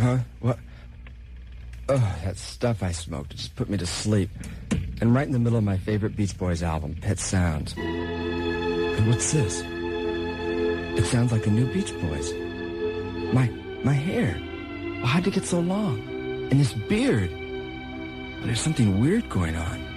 Huh? What? Oh, that stuff I smoked just put me to sleep. And right in the middle of my favorite Beach Boys album, Pet Sounds. And what's this? It sounds like the new Beach Boys. My hair. Well, how'd it get so long? And this beard. Well, there's something weird going on.